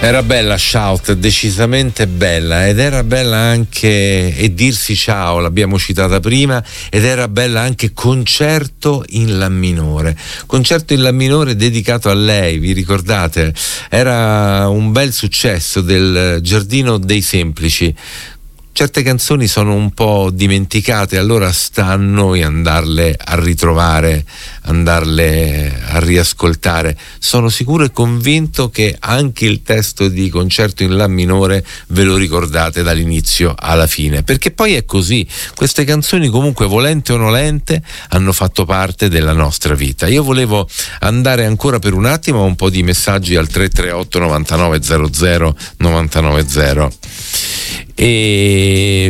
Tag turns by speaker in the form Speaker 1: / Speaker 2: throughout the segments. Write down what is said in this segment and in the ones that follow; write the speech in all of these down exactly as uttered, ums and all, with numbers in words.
Speaker 1: Era bella Shout, decisamente bella, ed era bella anche E dirsi ciao, l'abbiamo citata prima, ed era bella anche Concerto in La minore. Concerto in La minore dedicato a lei, vi ricordate? Era un bel successo del Giardino dei Semplici. Certe canzoni sono un po' dimenticate, allora sta a noi andarle a ritrovare, andarle a riascoltare. Sono sicuro e convinto che anche il testo di Concerto in La minore ve lo ricordate dall'inizio alla fine, perché poi è così. Queste canzoni, comunque, volente o nolente, hanno fatto parte della nostra vita. Io volevo andare ancora per un attimo a un po' di messaggi al tre tre otto novantanove zero zero novantanove zero. E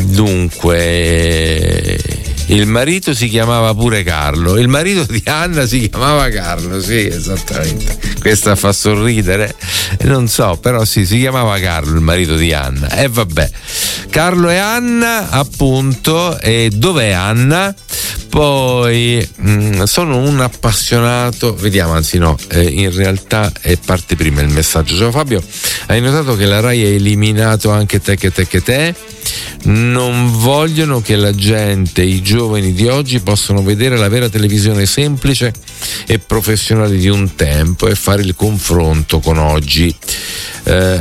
Speaker 1: dunque, il marito si chiamava pure Carlo, il marito di Anna si chiamava Carlo, sì, esattamente. Questa fa sorridere, non so, però sì, si chiamava Carlo il marito di Anna. E vabbè, Carlo e Anna, appunto. E dov'è Anna? Poi mh, sono un appassionato, vediamo, anzi no, eh, in realtà è parte prima il messaggio. Ciao Fabio, hai notato che la Rai ha eliminato anche Te che te che te? Non vogliono che la gente, i giovani di oggi, possano vedere la vera televisione semplice e professionale di un tempo e fare il confronto con oggi. Eh,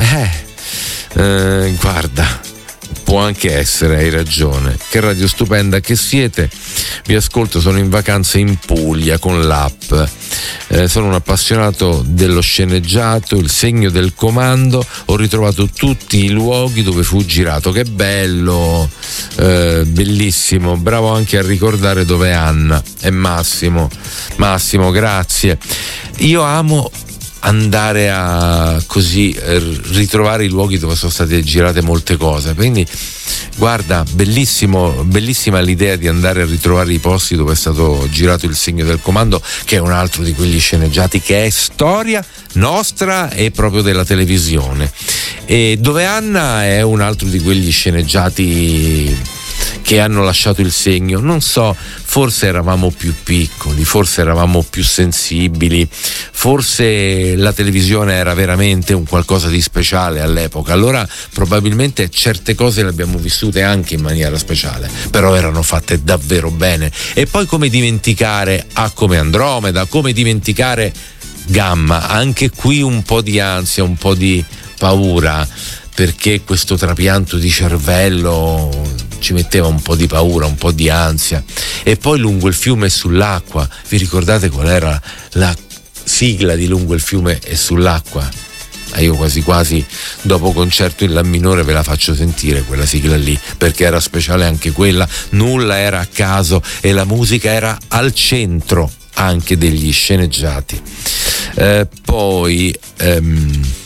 Speaker 1: eh, guarda, può anche essere, hai ragione. Che radio stupenda che siete, vi ascolto, sono in vacanza in Puglia con l'app, eh, sono un appassionato dello sceneggiato, Il segno del comando, ho ritrovato tutti i luoghi dove fu girato. Che bello, eh, bellissimo, bravo anche a ricordare dove è Anna e Massimo. Massimo, grazie. Io amo andare a così ritrovare i luoghi dove sono state girate molte cose, quindi guarda, bellissimo, bellissima l'idea di andare a ritrovare i posti dove è stato girato Il segno del comando, che è un altro di quegli sceneggiati che è storia nostra e proprio della televisione. E Dove Anna è un altro di quegli sceneggiati che hanno lasciato il segno. Non so, forse eravamo più piccoli, forse eravamo più sensibili, forse la televisione era veramente un qualcosa di speciale all'epoca, allora probabilmente certe cose le abbiamo vissute anche in maniera speciale, però erano fatte davvero bene. E poi come dimenticare A come Andromeda, come dimenticare Gamma, anche qui un po' di ansia, un po' di paura, perché questo trapianto di cervello ci metteva un po' di paura, un po' di ansia. E poi Lungo il fiume e sull'acqua, vi ricordate qual era la sigla di Lungo il fiume e sull'acqua? Ah, io quasi quasi dopo Concerto in La minore ve la faccio sentire quella sigla lì, perché era speciale anche quella, nulla era a caso e la musica era al centro anche degli sceneggiati. Eh, poi ehm,